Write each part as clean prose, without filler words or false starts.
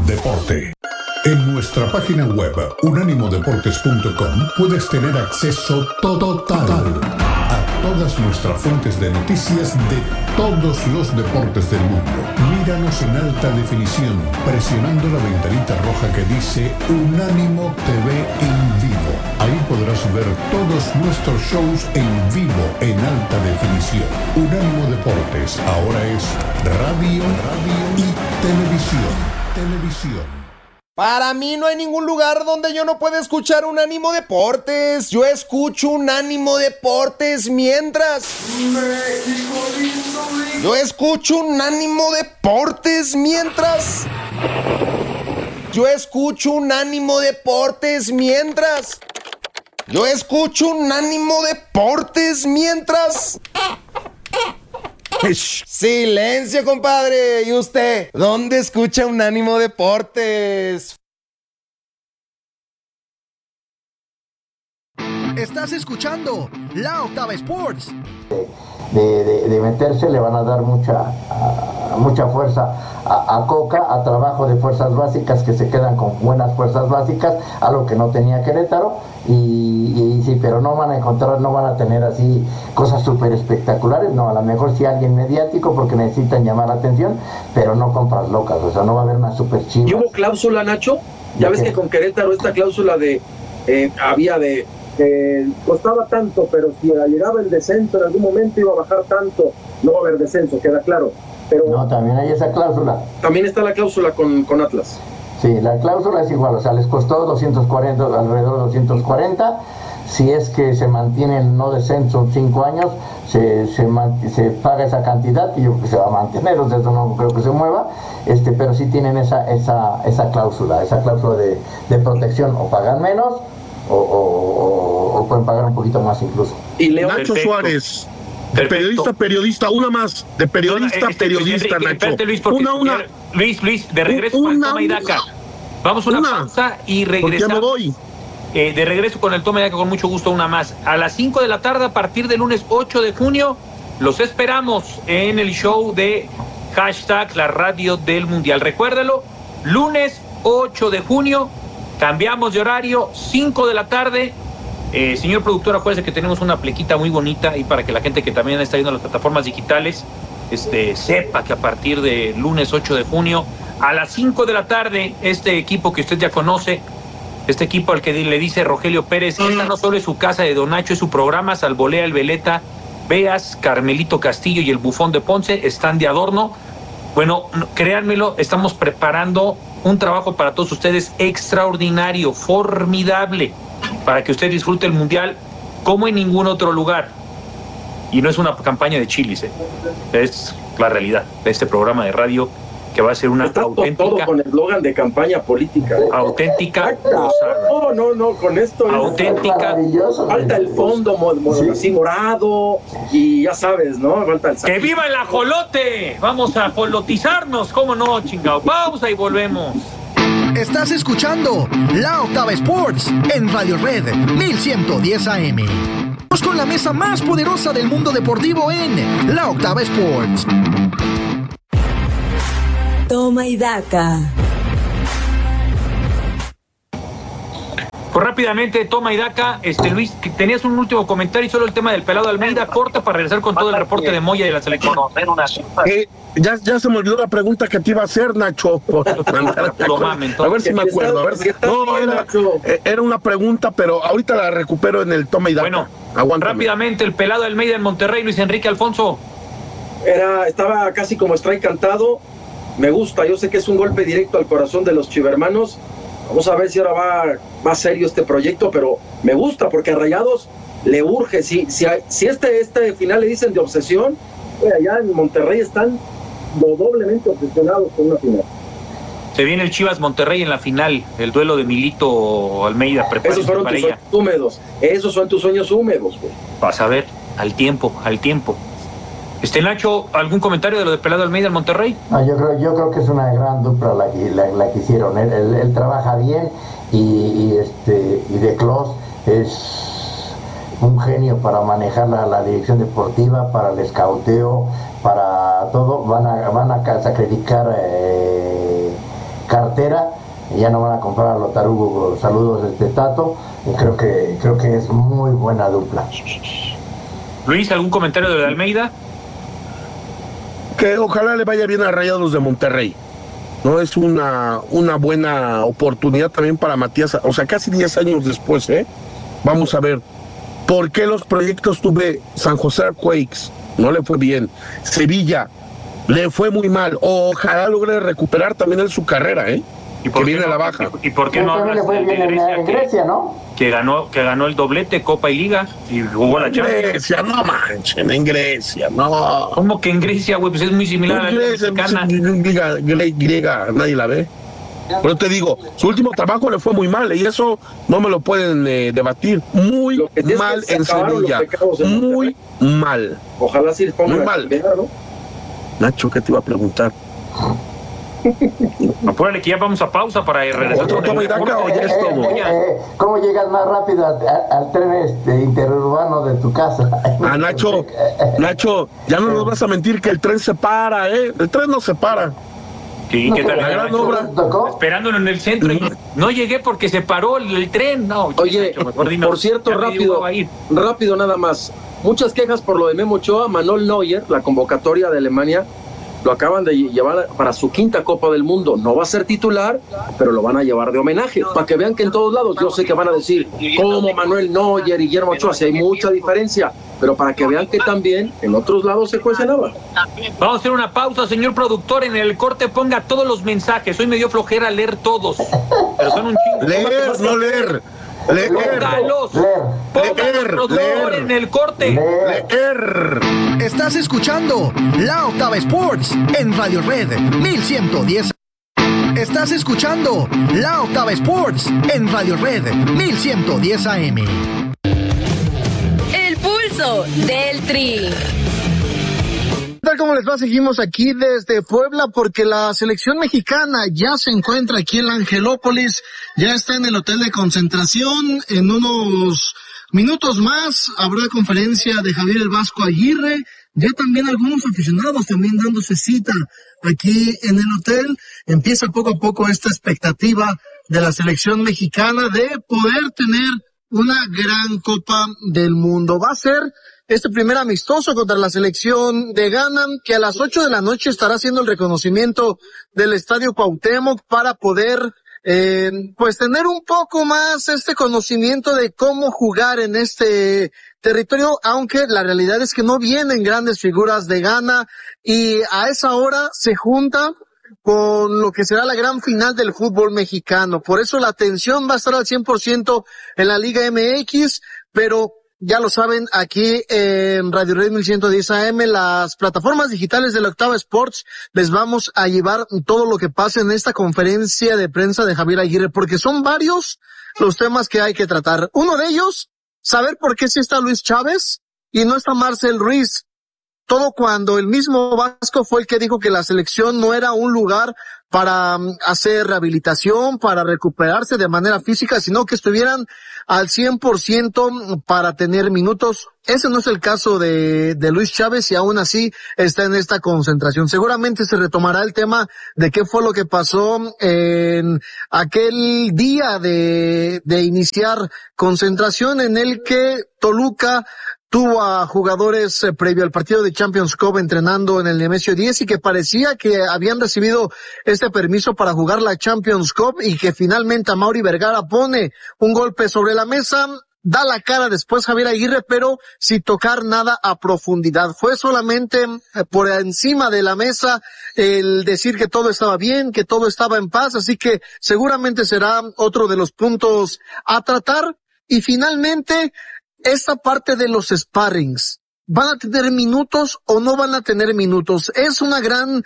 deporte. En nuestra página web, unánimodeportes.com, puedes tener acceso total a todas nuestras fuentes de noticias de todos los deportes del mundo. Míranos en alta definición, presionando la ventanita roja que dice Unánimo TV en vivo. Ahí podrás ver todos nuestros shows en vivo en alta definición. Unánimo Deportes ahora es radio y televisión. Para mí no hay ningún lugar donde yo no pueda escuchar Unánimo Deportes. Yo escucho Unánimo Deportes mientras... México lindo. Yo escucho Unánimo Deportes mientras... Yo escucho Unánimo Deportes mientras... Yo escucho Unánimo Deportes mientras... Silencio, compadre. ¿Y usted? ¿Dónde escucha Unánimo Deportes? Estás escuchando La Octava Sports. De meterse, le van a dar mucha fuerza a Coca, a trabajo de fuerzas básicas, que se quedan con buenas fuerzas básicas, algo que no tenía Querétaro, y sí, pero no van a tener así cosas súper espectaculares, no, a lo mejor sí alguien mediático porque necesitan llamar la atención, pero no compras locas, o sea, no va a haber una súper chiva. ¿Y hubo cláusula, Nacho? Ya ves que con Querétaro esta cláusula había de costaba tanto, pero si llegaba el descenso en algún momento iba a bajar tanto, no va a haber descenso, queda claro. Pero no, también hay esa cláusula. También está la cláusula con Atlas. Sí, la cláusula es igual, o sea, les costó alrededor de 240. Si es que se mantiene el no descenso en 5 años, se paga esa cantidad, y yo creo que se va a mantener, o sea, eso no creo que se mueva, pero sí tienen esa cláusula de protección, o pagan menos, o pueden pagar un poquito más incluso. Y Leo Nacho Suárez, de periodista, una más, de periodista, periodista, Nacho. Espérate, Luis, porque Luis, de regreso con el Toma y Daca. Vamos a una pausa y regresamos. Porque me voy. De regreso con el Toma y Daca, con mucho gusto, una más. A las 5 de la tarde, a partir del lunes 8 de junio, los esperamos en el show de hashtag La Radio del Mundial. Recuérdalo, lunes 8 de junio, cambiamos de horario, 5 de la tarde. Señor productor, acuérdese que tenemos una plequita muy bonita, y para que la gente que también está viendo las plataformas digitales sepa que a partir de lunes 8 de junio a las 5 de la tarde, este equipo que usted ya conoce, este equipo al que le dice Rogelio Pérez, esta no solo es su casa de Don Nacho, es su programa. Salvolea, el Veleta, Beas, Carmelito Castillo y el Bufón de Ponce están de adorno. Bueno, créanmelo, estamos preparando un trabajo para todos ustedes extraordinario, formidable, para que usted disfrute el Mundial como en ningún otro lugar. Y no es una campaña de chilis, es la realidad de este programa de radio, que va a ser una auténtica... Todo con el eslogan de campaña política. Auténtica... No, con esto... Auténtica... Falta el fondo así morado, y ya sabes, ¿no? Falta el... ¡Que viva el ajolote! Vamos a ajolotizarnos, ¿cómo no, chingado? Pausa y volvemos. Estás escuchando La Octava Sports en Radio Red 1110 AM. Vamos con la mesa más poderosa del mundo deportivo en La Octava Sports. Toma y Daca. Pues rápidamente, Toma y Daca, Luis, que tenías un último comentario y solo el tema del pelado Almeida, corta para regresar con todo el reporte de Moya y de la selección. Ya se me olvidó la pregunta que te iba a hacer, Nacho. A ver si me acuerdo. A ver. No, era una pregunta, pero ahorita la recupero en el Toma y Daca. Bueno, aguántame. Rápidamente, el pelado Almeida en Monterrey, Luis Enrique Alfonso. Estaba casi como strike cantado. Me gusta, yo sé que es un golpe directo al corazón de los chivermanos. Vamos a ver si ahora va serio este proyecto, pero me gusta porque a Rayados le urge. Si este final le dicen de obsesión, allá en Monterrey están doblemente obsesionados con una final. Se viene el Chivas Monterrey en la final, el duelo de Milito Almeida. Esos fueron tus sueños húmedos. Esos son tus sueños húmedos, güey. Vas a ver, al tiempo. Nacho, ¿algún comentario de lo de pelado Almeida en Monterrey? No, yo creo que es una gran dupla la que hicieron. Él trabaja bien, y De Clos es un genio para manejar la dirección deportiva, para el escauteo, para todo. Van a sacrificar Matera, y ya no van a comprar a Lotarugo. Saludos Tato, y creo que es muy buena dupla. Luis, ¿algún comentario de Almeida? Que ojalá le vaya bien a Rayados de Monterrey. No es una buena oportunidad también para Matías, o sea, casi 10 años después, Vamos a ver. ¿Por qué los proyectos tuve San José Earthquakes? No le fue bien. Sevilla le fue muy mal. Ojalá logre recuperar también en su carrera, ¿Y por que viene no, a la baja. ¿Y por qué no hablas de Grecia? En Grecia, ¿no? Que ganó el doblete, Copa y Liga, y jugó la Champions. Grecia, no manchen, en Grecia, no. ¿Cómo que en Grecia, güey? Pues es muy similar a la Grecia, mexicana. griega, nadie la ve. Pero te digo, su último trabajo le fue muy mal, y eso no me lo pueden debatir. Muy mal en Sevilla. Muy mal. Ojalá sí les pongan muy mal. ¿no? Nacho, ¿qué te iba a preguntar? Apúrale que ya vamos a pausa para regresar. ¿Otro toma y daca o ya es todo? ¿Cómo llegas más rápido al tren interurbano de tu casa? Nacho, ya no nos vas a mentir que el tren se para, El tren no se para. Sí, ¿qué tal? La gran obra. Esperándolo en el centro. Y no llegué porque se paró el tren. No, oye, por cierto, rápido nada más. Muchas quejas por lo de Memo Ochoa. Manuel Neuer, la convocatoria de Alemania, lo acaban de llevar para su 5ª Copa del Mundo. No va a ser titular, pero lo van a llevar de homenaje. Para que vean que en todos lados, yo sé que van a decir, como Manuel Neuer y Guillermo Ochoa, si hay mucha diferencia. Pero para que vean que también en otros lados se cuece nada. Vamos a hacer una pausa, señor productor. En el corte ponga todos los mensajes. Hoy me dio flojera leer todos. Pero son un chingo. Leer, no leer. Póngalos. Productor en el corte. Leer. Estás escuchando La Octava Sports en Radio Red 1110. Estás escuchando La Octava Sports en Radio Red 1110 AM. El pulso del Tri. Tal como les va, seguimos aquí desde Puebla porque la selección mexicana ya se encuentra aquí en la Angelópolis, ya está en el hotel de concentración. En unos minutos más habrá conferencia de Javier el Vasco Aguirre, ya también algunos aficionados también dándose cita aquí en el hotel. Empieza poco a poco esta expectativa de la selección mexicana de poder tener una gran Copa del Mundo. Va a ser este primer amistoso contra la selección de Ghana, que a las 8 de la noche estará haciendo el reconocimiento del Estadio Cuauhtémoc para poder, pues tener un poco más este conocimiento de cómo jugar en este territorio, aunque la realidad es que no vienen grandes figuras de Ghana y a esa hora se junta con lo que será la gran final del fútbol mexicano. Por eso la atención va a estar al 100% en la Liga MX, pero ya lo saben, aquí en Radio Red 1110 AM, las plataformas digitales de la Octava Sports, les vamos a llevar todo lo que pase en esta conferencia de prensa de Javier Aguirre, porque son varios los temas que hay que tratar. Uno de ellos, saber por qué sí está Luis Chávez y no está Marcel Ruiz. Todo cuando el mismo Vasco fue el que dijo que la selección no era un lugar para hacer rehabilitación, para recuperarse de manera física, sino que estuvieran al 100% para tener minutos. Ese no es el caso de Luis Chávez y aún así está en esta concentración. Seguramente se retomará el tema de qué fue lo que pasó en aquel día de iniciar concentración en el que Toluca tuvo a jugadores previo al partido de Champions Cup entrenando en el Nemesio 10 y que parecía que habían recibido este permiso para jugar la Champions Cup y que finalmente Amaury Vergara pone un golpe sobre la mesa, da la cara después Javier Aguirre, pero sin tocar nada a profundidad. Fue solamente por encima de la mesa el decir que todo estaba bien, que todo estaba en paz, así que seguramente será otro de los puntos a tratar. Y finalmente, esta parte de los sparrings, ¿van a tener minutos o no van a tener minutos? Es una gran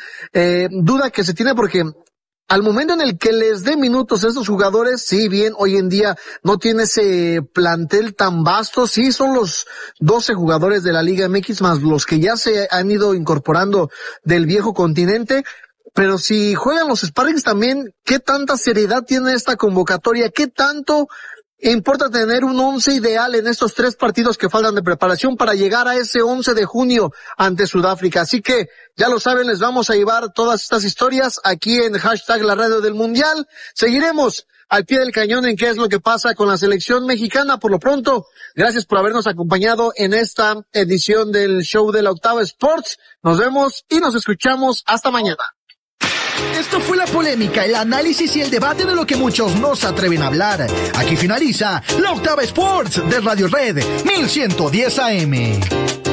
duda que se tiene porque al momento en el que les dé minutos a estos jugadores, sí, bien, hoy en día no tiene ese plantel tan vasto, sí, son los 12 jugadores de la Liga MX más los que ya se han ido incorporando del viejo continente. Pero si juegan los sparrings también, ¿qué tanta seriedad tiene esta convocatoria? ¿Qué tanto Importa tener un 11 ideal en estos 3 partidos que faltan de preparación para llegar a ese 11 de junio ante Sudáfrica. Así que, ya lo saben, les vamos a llevar todas estas historias aquí en hashtag la radio del Mundial. Seguiremos al pie del cañón en qué es lo que pasa con la selección mexicana. Por lo pronto, gracias por habernos acompañado en esta edición del show de la Octava Sports. Nos vemos y nos escuchamos hasta mañana. Esto fue la polémica, el análisis y el debate de lo que muchos no se atreven a hablar. Aquí finaliza la Octava Sports de Radio Red 1110 AM.